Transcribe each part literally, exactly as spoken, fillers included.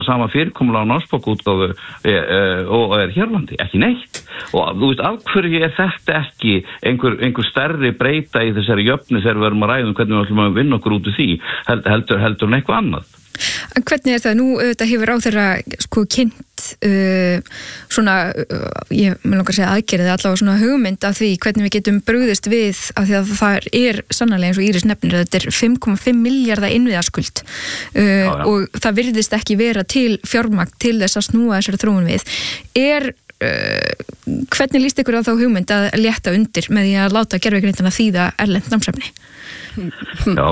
sama fyrirkomulag á námsbókaútgáfu e, e, og er hérlandi, ekki neitt. Og þú veist, af hverju er þetta ekki einhver, einhver stærri breyta í þessari jöfnu þegar við erum að ræða um hvernig við ætlum að vinna okkur út úr því, heldur, heldur en eitthvað annað. En hvernig er það? Nú þetta hefur ráðherra sko kynnt uh, svona, uh, ég vil langar að segja aðgerðið, allavega svona hugmynd af því hvernig við getum brugðist við af því að það er sannarlega eins og Íris nefnir að þetta er fimm komma fimm milljarða innviðaskuld uh, já, já. Og það virðist ekki vera til fjármagn til þess að snúa þessari þróun við. Er uh, hvernig líst ykkur á þá hugmynd að létta undir með því að láta gervigreindina þýða erlend námsefni? Já,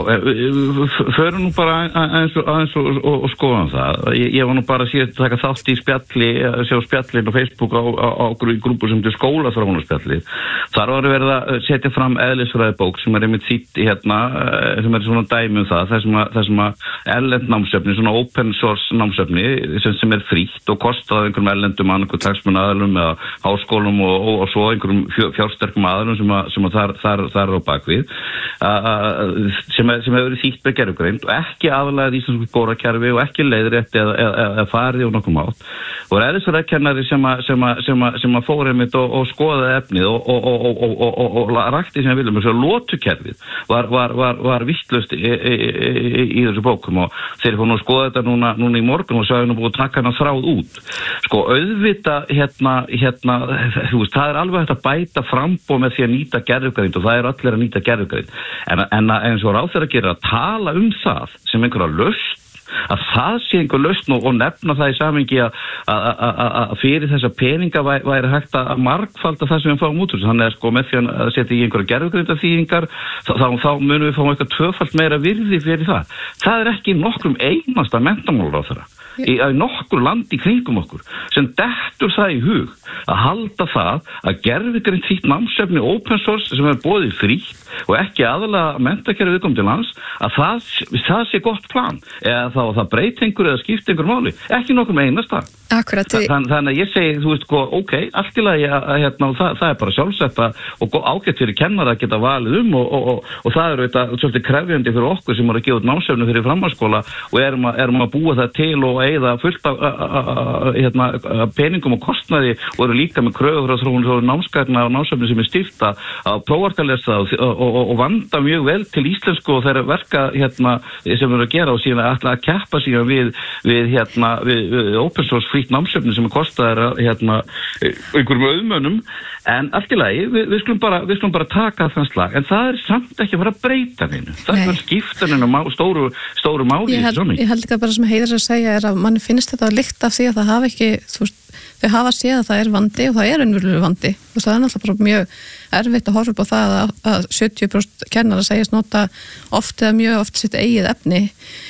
förum nú bara aðeins og, aðeins og, og, og skoðum það. Ég, ég var nú bara að taka þátt í spjalli, sjá spjallin á Facebook á, á, á grúpu sem til skólaþróunarspjalli. Þar var verið að setja fram eðlisfræðibók sem er einmitt þýtt hérna, sem er svona dæmi um það, það sem að, það sem að erlend námsefni, svona open source námsefni sem, sem er frítt og kostar einhverjum erlendum annarkur taksmun aðalum eða háskólum og, og, og svo einhverjum fjársterkum aðalum sem að, sem að þar, þar, þar er á bakvið. Uh, sem hefur verið þýtt með gervigreind og ekki aðalagað íslensku skólakerfi og ekki leiðrétt eða, eða, eða farið og nokkuð mátt. Og eðlisfræðikennari sem að, sem að, sem að, sem að fór einmitt og, og skoðaði efnið og, og, og, og, og, og, og rakti sem við viljum, þess að lótukerfið var, var, var, var vitlaust í, í, í, í þessu bókum og þeir fór nú að skoða þetta núna, núna í morgun og svo hefur nú búið að taka hana þráð út. Sko auðvita hérna, hérna, þú veist, það er alveg hægt að bæta framboð með því að nýta gervigreind og það er allir að nýta gervigreind. En, en eins og ráðherra gerir að tala um það sem einhverja lausn, að það sé einhver lausn og, og nefna það í samhengi að, að, að, að fyrir þessa peninga væri, væri hægt að margfalda það sem við fáum út úr. Þannig að sko með því að setja í einhverja gervigreindaþýðingar þá, þá, þá munum við fá eitthvað tvöfalt meira virði fyrir það. Það er ekki nokkrum einasta menntamálaráðherra í nokkur land í kringum okkur sem dettur það í hug að halda það að gervigreind þýtt námsefni open source sem er boðið frítt og ekki aðalega menntakerfi viðkomandi lands að það, það sé gott plan eða þá það breyti einhver eða skipti einhver máli, ekki nokkur með einasta. Akkurat. Þann, þannig að ég segi, þú veist, ok, allt í lagi að, að hérna, það, það er bara sjálfsett og ágætt fyrir kennara að geta valið um og, og, og, og það er þetta svolítið krefjandi fyrir okkur sem er að gefa út námsefni fyrir framhaldsskóla og erum að, erum að búa það til og eigða fullt af hérna, peningum og kostnaði og eru líka með kröfur og þróun og námsgagna og námsefni sem er stýrt að prófarkalesa og, og, og, og vanda mjög vel til íslensku og þeirra verka hérna, sem eru að gera og síðan að, að keppa síðan við, við, hérna, við, við open source free námsefni sem er kostaðar hérna, einhverjum auðmönnum en allt í lagi, við, við, skulum bara, við skulum bara taka þann slag, en það er samt ekki að fara að breyta neinu, það er skipta neinu má, stóru, stóru máli ég held, ég held ekki að bara sem Heiðar að segja er að mann finnst þetta lykt af því að það hafa ekki þú veist, þau hafa séð að það er vandi og það er raunverulegur vandi og það er náttúrulega bara mjög erfitt að horfa upp á það að, að sjötíu prósent kennara segjast nota oft eða mjög oft sitt eigið efni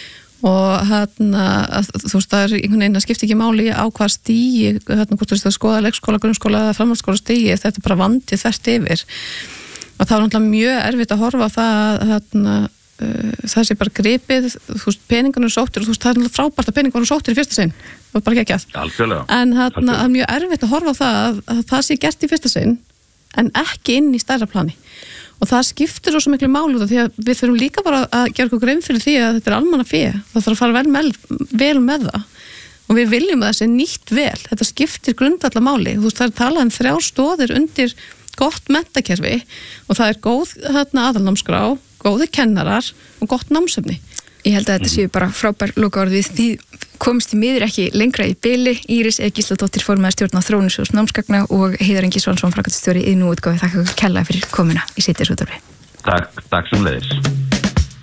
og hérna, þú veist, það er einhvern veginn að skipta ekki máli á hvað stigi hérna, hvort þú veist að skoða leikskóla, grunnskóla eða framhaldsskóla stigi, þetta er bara vandi þvert yfir og það er náttúrulega mjög erfitt að horfa á það hérna, uh, það sé bara gripið, þú veist, peningarnir sóttir og þú veist, það er náttúrulega frábært að peningarnir sóttir í fyrsta sinn, það er bara ekki ekki að en hérna, það er mjög erfitt að horfa á það að, að það sé gert í fyrsta sinn en ekki inn í stærra plani og það skiptir svo miklu máli út af því að við þurfum líka bara að gera okkur grein fyrir því að þetta er almannafé, það þarf að fara vel með, vel með það og við viljum að það sé nýtt vel, þetta skiptir grundvallar máli, þú veist það er talað um þrjár stoðir undir gott menntakerfi og það er góð hérna, aðalnámskrá, góði kennarar og gott námsefni. Ég held að þetta séu bara frábær lokaorðið því komst í miður ekki lengra í bili. Íris E. Gísladóttir formaður stjórnar Þróunarsjóðs námsgagna og Heiðar Ingi Svansson framkvæmdastjóri í Iðnúútgáfu. Þakka ykkur kærlega fyrir komuna í Síðdegisútvarpið. Takk, takk sem leiðis.